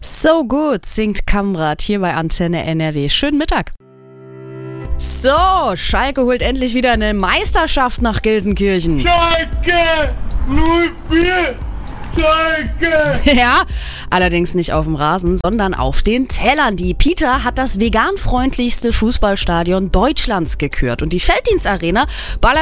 So gut singt Kamrat hier bei Antenne NRW. Schönen Mittag. So, Schalke holt endlich wieder eine Meisterschaft nach Gelsenkirchen. Schalke 04! Schalke! Ja, allerdings nicht auf dem Rasen, sondern auf den Tellern. Die Pita hat das veganfreundlichste Fußballstadion Deutschlands gekürt und die Felddienstarena ballert